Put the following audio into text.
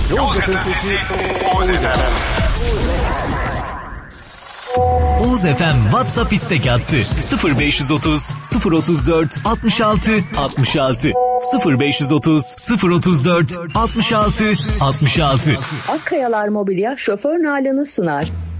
Yozgat'ın sesi Oğuz FM. Oğuz FM WhatsApp istek attı. 0530 034 66 66 0530 034 66 66. Akkayalar Mobilya şoför Nalan'ı sunar.